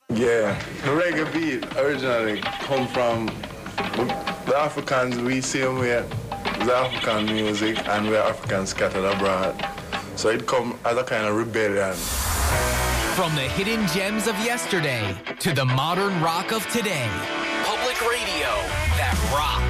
Yeah, the reggae beat originally come from the Africans. We see them with the African music, and we're Africans scattered abroad. So it come as a kind of rebellion. From the hidden gems of yesterday to the modern rock of today. Public radio that rocks.